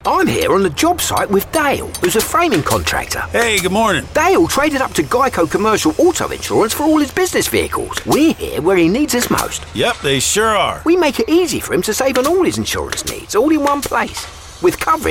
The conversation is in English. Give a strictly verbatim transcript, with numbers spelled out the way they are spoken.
I'm here on the job site with Dale, who's a framing contractor. Hey, good morning. Dale traded up to Geico Commercial Auto Insurance for all his business vehicles. We're here where he needs us most. Yep, they sure are. We make it easy for him to save on all his insurance needs, all in one place. With coverage